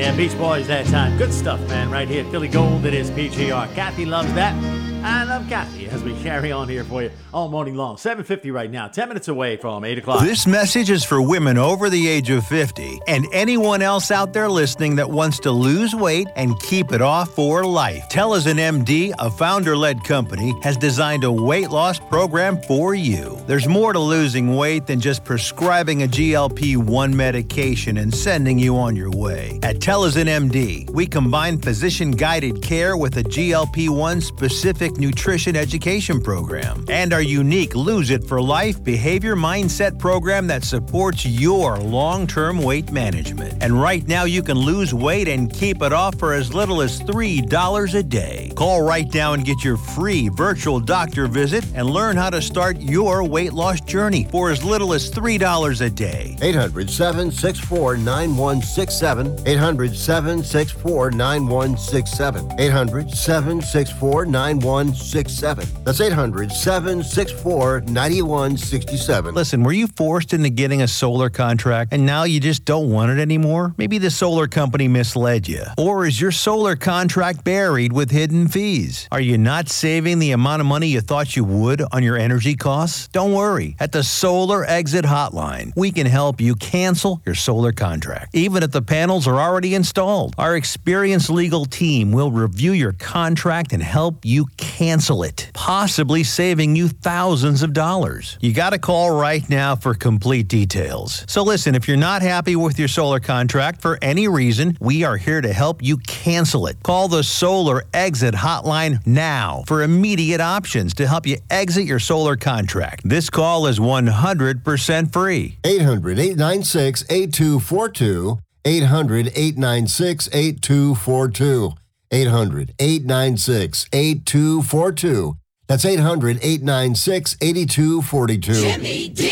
Yeah, Beach Boys that time. Good stuff, man, right here. Philly Gold, it is PGR. Kathy loves that. I love Kathy as we carry on here for you all morning long. 7:50 right now, 10 minutes away from 8 o'clock. This message is for women over the age of 50 and anyone else out there listening that wants to lose weight and keep it off for life. Telazin MD, a founder-led company, has designed a weight loss program for you. There's more to losing weight than just prescribing a GLP-1 medication and sending you on your way. At Telazin MD, we combine physician-guided care with a GLP-1 specific nutrition education program and our unique Lose It for Life behavior mindset program that supports your long-term weight management. And right now you can lose weight and keep it off for as little as $3 a day. Call right now and get your free virtual doctor visit and learn how to start your weight loss journey for as little as $3 a day. 800-764-9167. 800-764-9167. 800-764-9167. That's 800-764-9167. Listen, were you forced into getting a solar contract and now you just don't want it anymore? Maybe the solar company misled you. Or is your solar contract buried with hidden fees? Are you not saving the amount of money you thought you would on your energy costs? Don't worry. At the Solar Exit Hotline, we can help you cancel your solar contract, even if the panels are already installed. Our experienced legal team will review your contract and help you cancel it, possibly saving you thousands of dollars. You got to call right now for complete details. So listen, if you're not happy with your solar contract for any reason, we are here to help you cancel it. Call the Solar Exit Hotline now for immediate options to help you exit your solar contract. This call is 100% free. 800-896-8242. 800-896-8242. 800-896-8242. That's 800-896-8242. Jimmy D.